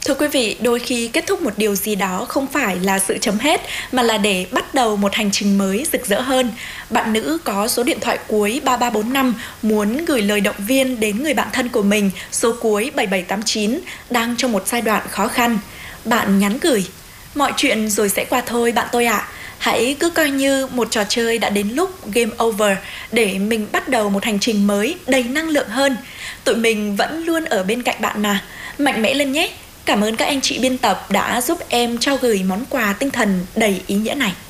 Thưa quý vị, đôi khi kết thúc một điều gì đó không phải là sự chấm hết, mà là để bắt đầu một hành trình mới rực rỡ hơn. Bạn nữ có số điện thoại cuối 3345 muốn gửi lời động viên đến người bạn thân của mình, số cuối 7789, đang trong một giai đoạn khó khăn. Bạn nhắn gửi: mọi chuyện rồi sẽ qua thôi bạn tôi ạ. Hãy cứ coi như một trò chơi đã đến lúc game over, để mình bắt đầu một hành trình mới đầy năng lượng hơn. Tụi mình vẫn luôn ở bên cạnh bạn mà. Mạnh mẽ lên nhé. Cảm ơn các anh chị biên tập đã giúp em trao gửi món quà tinh thần đầy ý nghĩa này.